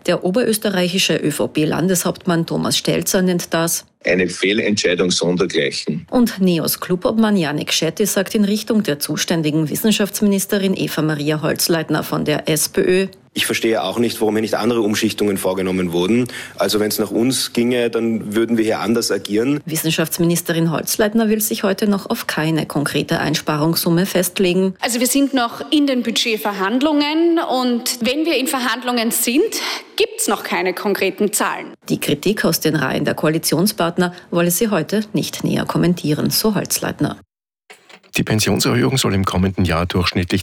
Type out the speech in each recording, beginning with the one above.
Der oberösterreichische ÖVP-Landeshauptmann Thomas Stelzer nennt das eine Fehlentscheidung sondergleichen. Und NEOS Clubobmann Janik Schetti sagt in Richtung der zuständigen Wissenschaftsministerin Eva-Maria Holzleitner von der SPÖ: Ich verstehe auch nicht, warum hier nicht andere Umschichtungen vorgenommen wurden. Also wenn es nach uns ginge, dann würden wir hier anders agieren. Wissenschaftsministerin Holzleitner will sich heute noch auf keine konkrete Einsparungssumme festlegen. Also wir sind noch in den Budgetverhandlungen und wenn wir in Verhandlungen sind, gibt es noch keine konkreten Zahlen. Die Kritik aus den Reihen der Koalitionspartner wolle sie heute nicht näher kommentieren, so Holzleitner. Die Pensionserhöhung soll im kommenden Jahr durchschnittlich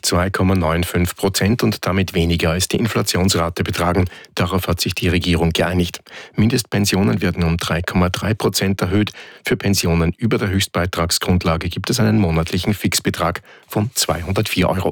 2,95% und damit weniger als die Inflationsrate betragen. Darauf hat sich die Regierung geeinigt. Mindestpensionen werden um 3,3% erhöht. Für Pensionen über der Höchstbeitragsgrundlage gibt es einen monatlichen Fixbetrag von 204 €.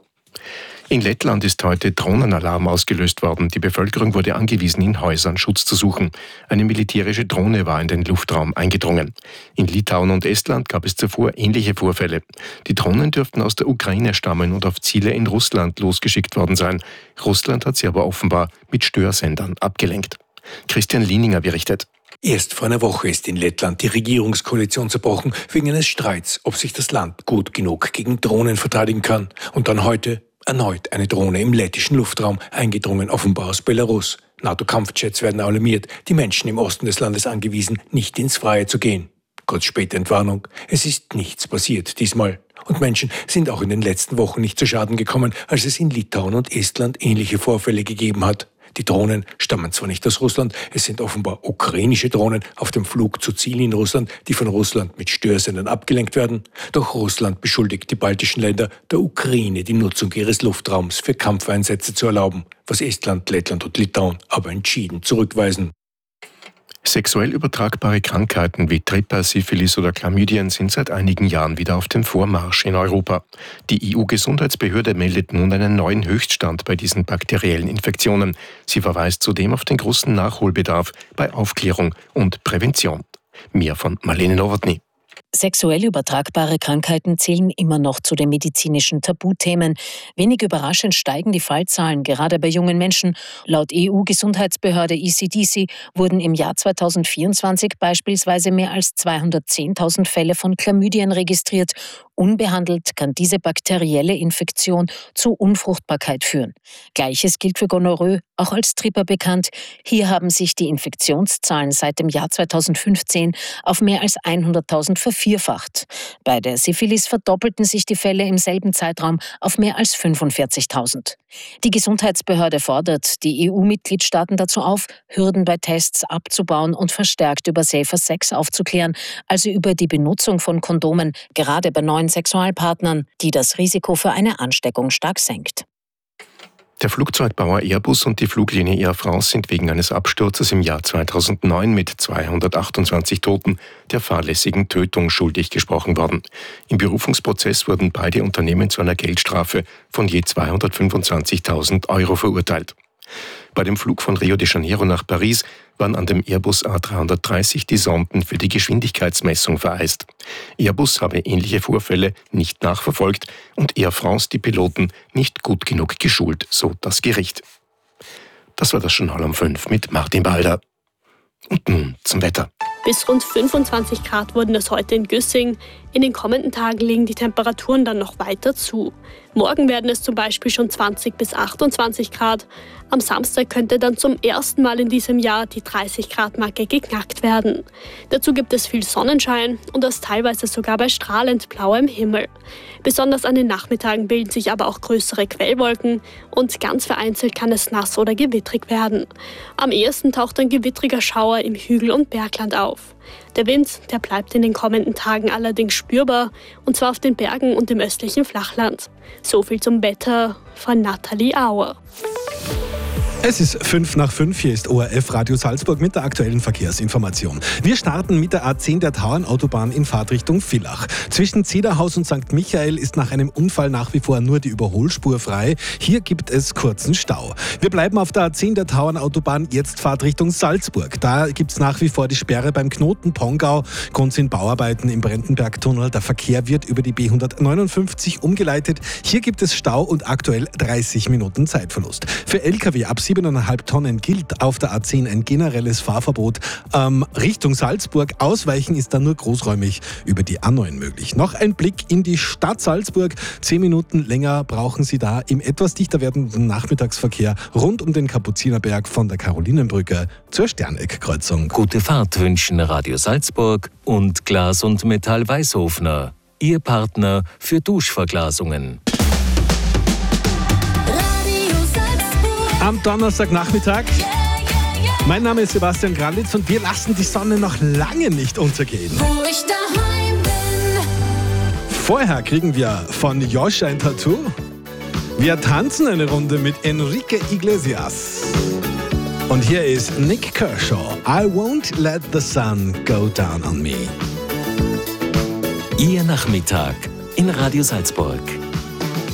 In Lettland ist heute Drohnenalarm ausgelöst worden. Die Bevölkerung wurde angewiesen, in Häusern Schutz zu suchen. Eine militärische Drohne war in den Luftraum eingedrungen. In Litauen und Estland gab es zuvor ähnliche Vorfälle. Die Drohnen dürften aus der Ukraine stammen und auf Ziele in Russland losgeschickt worden sein. Russland hat sie aber offenbar mit Störsendern abgelenkt. Christian Lieninger berichtet. Erst vor einer Woche ist in Lettland die Regierungskoalition zerbrochen wegen eines Streits, ob sich das Land gut genug gegen Drohnen verteidigen kann. Und dann heute erneut eine Drohne im lettischen Luftraum, eingedrungen offenbar aus Belarus. NATO-Kampfjets werden alarmiert, die Menschen im Osten des Landes angewiesen, nicht ins Freie zu gehen. Kurz später Entwarnung, es ist nichts passiert diesmal. Und Menschen sind auch in den letzten Wochen nicht zu Schaden gekommen, als es in Litauen und Estland ähnliche Vorfälle gegeben hat. Die Drohnen stammen zwar nicht aus Russland, es sind offenbar ukrainische Drohnen auf dem Flug zu Zielen in Russland, die von Russland mit Störsendern abgelenkt werden. Doch Russland beschuldigt die baltischen Länder, der Ukraine die Nutzung ihres Luftraums für Kampfeinsätze zu erlauben, was Estland, Lettland und Litauen aber entschieden zurückweisen. Sexuell übertragbare Krankheiten wie Tripper, Syphilis oder Chlamydien sind seit einigen Jahren wieder auf dem Vormarsch in Europa. Die EU-Gesundheitsbehörde meldet nun einen neuen Höchststand bei diesen bakteriellen Infektionen. Sie verweist zudem auf den großen Nachholbedarf bei Aufklärung und Prävention. Mehr von Marlene Nowotny. Sexuell übertragbare Krankheiten zählen immer noch zu den medizinischen Tabuthemen. Wenig überraschend steigen die Fallzahlen, gerade bei jungen Menschen. Laut EU-Gesundheitsbehörde ECDC wurden im Jahr 2024 beispielsweise mehr als 210.000 Fälle von Chlamydien registriert. Unbehandelt kann diese bakterielle Infektion zu Unfruchtbarkeit führen. Gleiches gilt für Gonorrhoe, auch als Tripper bekannt. Hier haben sich die Infektionszahlen seit dem Jahr 2015 auf mehr als 100.000 vervierfacht. Bei der Syphilis verdoppelten sich die Fälle im selben Zeitraum auf mehr als 45.000. Die Gesundheitsbehörde fordert die EU-Mitgliedstaaten dazu auf, Hürden bei Tests abzubauen und verstärkt über Safer Sex aufzuklären, also über die Benutzung von Kondomen, gerade bei neuen Sexualpartnern, die das Risiko für eine Ansteckung stark senkt. Der Flugzeugbauer Airbus und die Fluglinie Air France sind wegen eines Absturzes im Jahr 2009 mit 228 Toten der fahrlässigen Tötung schuldig gesprochen worden. Im Berufungsprozess wurden beide Unternehmen zu einer Geldstrafe von je 225.000 € verurteilt. Bei dem Flug von Rio de Janeiro nach Paris waren an dem Airbus A330 die Sonden für die Geschwindigkeitsmessung vereist. Airbus habe ähnliche Vorfälle nicht nachverfolgt und Air France die Piloten nicht gut genug geschult, so das Gericht. Das war das Journal um 5 mit Martin Balder. Und nun zum Wetter. Bis rund 25 Grad wurden es heute in Güssing. In den kommenden Tagen legen die Temperaturen dann noch weiter zu. Morgen werden es zum Beispiel schon 20 bis 28 Grad. Am Samstag könnte dann zum ersten Mal in diesem Jahr die 30-Grad-Marke geknackt werden. Dazu gibt es viel Sonnenschein und das teilweise sogar bei strahlend blauem Himmel. Besonders an den Nachmittagen bilden sich aber auch größere Quellwolken und ganz vereinzelt kann es nass oder gewittrig werden. Am ehesten taucht ein gewittriger Schauer im Hügel- und Bergland auf. Der Wind, der bleibt in den kommenden Tagen allerdings spürbar, und zwar auf den Bergen und im östlichen Flachland. So viel zum Wetter von Nathalie Auer. Es ist 5:05, hier ist ORF Radio Salzburg mit der aktuellen Verkehrsinformation. Wir starten mit der A10 der Tauernautobahn in Fahrtrichtung Villach. Zwischen Zederhaus und St. Michael ist nach einem Unfall nach wie vor nur die Überholspur frei. Hier gibt es kurzen Stau. Wir bleiben auf der A10 der Tauernautobahn, jetzt Fahrtrichtung Salzburg. Da gibt es nach wie vor die Sperre beim Knoten Pongau. Grund sind Bauarbeiten im Brentenbergtunnel. Der Verkehr wird über die B159 umgeleitet. Hier gibt es Stau und aktuell 30 Minuten Zeitverlust. Für Lkw ab 7 7,5 Tonnen gilt auf der A10 ein generelles Fahrverbot. Richtung Salzburg. Ausweichen ist dann nur großräumig über die A9 möglich. Noch ein Blick in die Stadt Salzburg. 10 Minuten länger brauchen Sie da im etwas dichter werdenden Nachmittagsverkehr rund um den Kapuzinerberg von der Karolinenbrücke zur Sterneck-Kreuzung. Gute Fahrt wünschen Radio Salzburg und Glas und Metall Weißhofner. Ihr Partner für Duschverglasungen. Am Donnerstagnachmittag. Mein Name ist Sebastian Granditz und wir lassen die Sonne noch lange nicht untergehen. Wo ich daheim bin. Vorher kriegen wir von Josh ein Tattoo. Wir tanzen eine Runde mit Enrique Iglesias. Und hier ist Nick Kershaw. I won't let the sun go down on me. Ihr Nachmittag in Radio Salzburg.